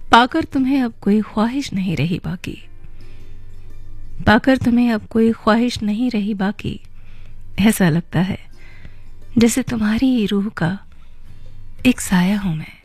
पाकर तुम्हें अब कोई ख्वाहिश नहीं रही बाकी, पाकर तुम्हें अब कोई ख्वाहिश नहीं रही बाकी। ऐसा लगता है जैसे तुम्हारी ही रूह का एक साया हूं मैं।